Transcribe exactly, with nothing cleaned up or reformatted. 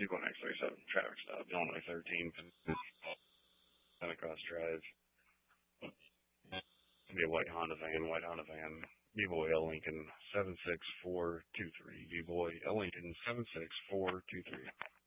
D-Boy next thirty-seven, traffic stop, Illinois thirteen, Pentecross Drive. Be a white Honda van, white Honda van. D-Boy L Lincoln seven six four two three. D-Boy L Lincoln seven six four two three.